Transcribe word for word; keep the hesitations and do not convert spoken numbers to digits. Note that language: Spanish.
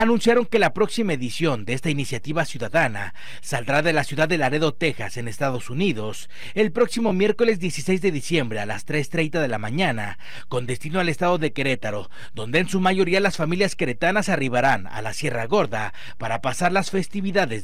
Anunciaron que la próxima edición de esta iniciativa ciudadana saldrá de la ciudad de Laredo, Texas, en Estados Unidos, el próximo miércoles dieciséis de diciembre a las tres treinta de la mañana, con destino al estado de Querétaro, donde en su mayoría las familias queretanas arribarán a la Sierra Gorda para pasar las festividades